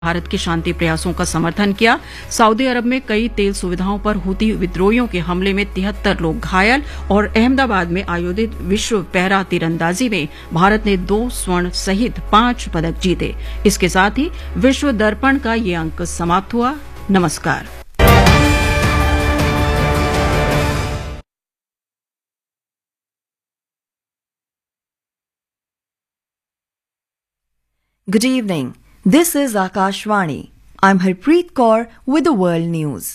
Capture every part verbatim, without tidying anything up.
भारत के शांति प्रयासों का समर्थन किया। सऊदी अरब में कई तेल सुविधाओं पर हुती विद्रोहियों के हमले में तिहत्तर लोग घायल और अहमदाबाद में आयोजित विश्व पैरा तीरंदाजी में भारत ने दो स्वर्ण सहित पांच पदक जीते। इसके साथ ही विश्व दर्पण का ये अंक समाप्त हुआ। नमस्कार। Good evening. This is Akashvani. I'm Harpreet Kaur with the World News.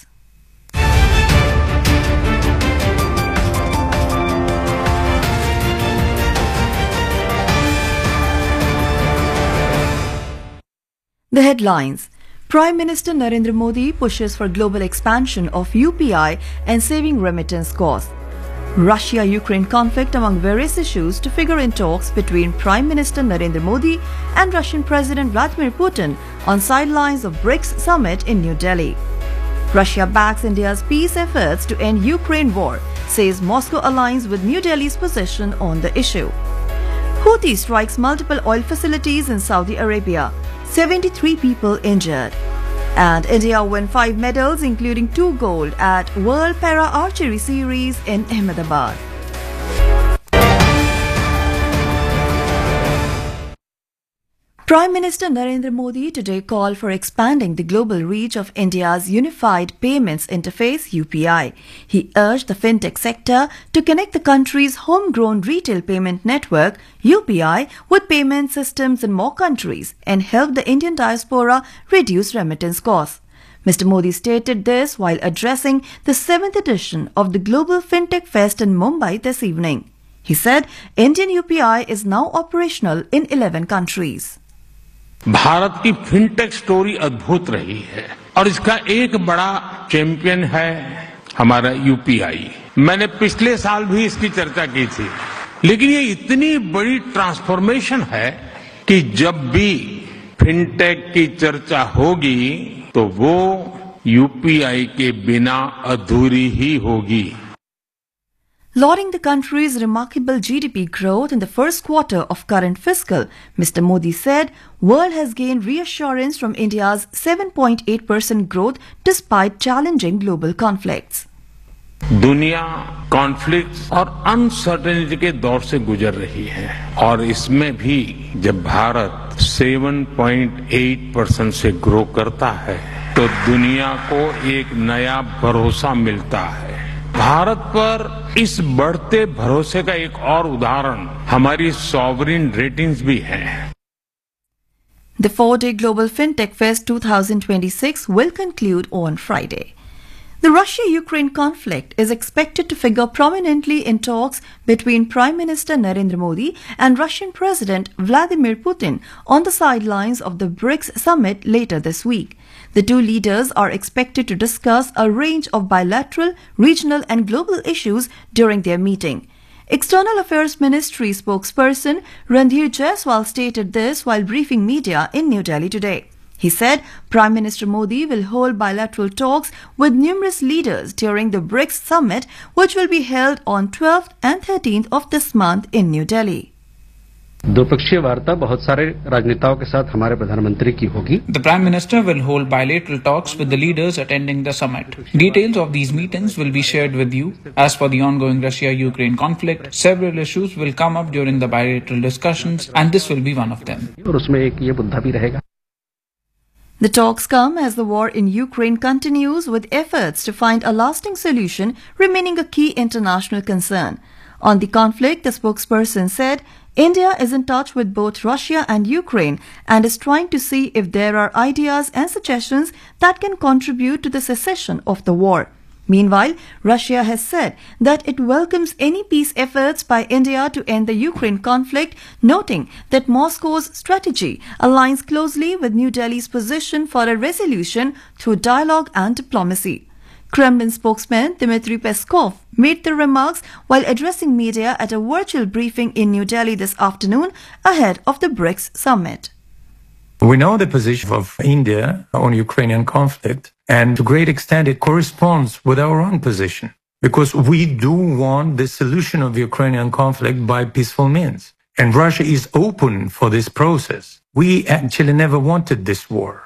The headlines. Prime Minister Narendra Modi pushes for global expansion of U P I and saving remittance costs. Russia-Ukraine conflict among various issues to figure in talks between Prime Minister Narendra Modi and Russian President Vladimir Putin on sidelines of BRICS summit in New Delhi. Russia backs India's peace efforts to end Ukraine war, says Moscow aligns with New Delhi's position on the issue. Houthi strikes multiple oil facilities in Saudi Arabia, seventy-three people injured. And India won five medals, including two gold, at World Para Archery Series in Ahmedabad. Prime Minister Narendra Modi today called for expanding the global reach of India's Unified Payments Interface U P I. He urged the fintech sector to connect the country's homegrown retail payment network U P I with payment systems in more countries and help the Indian diaspora reduce remittance costs. Mister Modi stated this while addressing the seventh edition of the Global Fintech Fest in Mumbai this evening. He said Indian U P I is now operational in eleven countries. Bharat की fintech story अद्भुत रही है और इसका एक बड़ा champion है हमारा यूपीआई। मैंने पिछले साल भी इसकी चर्चा की थी, लेकिन ये इतनी बड़ी ट्रांसफॉर्मेशन है कि जब भी फिनटेक की चर्चा होगी तो वो यूपीआई के बिना अधूरी ही होगी। Lauding the country's remarkable G D P growth in the first quarter of current fiscal, Mister Modi said, world has gained reassurance from India's seven point eight percent growth despite challenging global conflicts. दुनिया conflicts और uncertainty के दौर से गुजर रही है और इसमें भी जब भारत सात पॉइंट आठ परसेंट से ग्रो करता है तो दुनिया को एक नया भरोसा मिलता है। भारत पर इस बढ़ते भरोसे का एक और उदाहरण हमारी सॉवरिन रेटिंग्स भी हैं। The four-day Global Fintech Fest twenty twenty-six will conclude on Friday. The Russia-Ukraine conflict is expected to figure prominently in talks between Prime Minister Narendra Modi and Russian President Vladimir Putin on the sidelines of the BRICS summit later this week. The two leaders are expected to discuss a range of bilateral, regional and global issues during their meeting. External Affairs Ministry spokesperson Randhir Jaiswal stated this while briefing media in New Delhi today. He said Prime Minister Modi will hold bilateral talks with numerous leaders during the BRICS summit, which will be held on twelfth and thirteenth of this month in New Delhi. द्विपक्षीय वार्ता बहुत सारे राजनेताओं के साथ हमारे प्रधानमंत्री की होगी। The Prime Minister will hold bilateral talks with the leaders attending the summit. Details of these meetings will be shared with you. As for the ongoing Russia-Ukraine conflict, several issues will come up during the bilateral discussions, and this will be one of them. और उसमें एक ये मुद्दा भी रहेगा। The talks come as the war in Ukraine continues, with efforts to find a lasting solution remaining a key international concern. On the conflict, the spokesperson said, India is in touch with both Russia and Ukraine and is trying to see if there are ideas and suggestions that can contribute to the cessation of the war. Meanwhile, Russia has said that it welcomes any peace efforts by India to end the Ukraine conflict, noting that Moscow's strategy aligns closely with New Delhi's position for a resolution through dialogue and diplomacy. Kremlin spokesman Dmitry Peskov made the remarks while addressing media at a virtual briefing in New Delhi this afternoon ahead of the BRICS summit. We know the position of India on Ukrainian conflict, and to a great extent it corresponds with our own position, because we do want the solution of the Ukrainian conflict by peaceful means. And Russia is open for this process. We actually never wanted this war.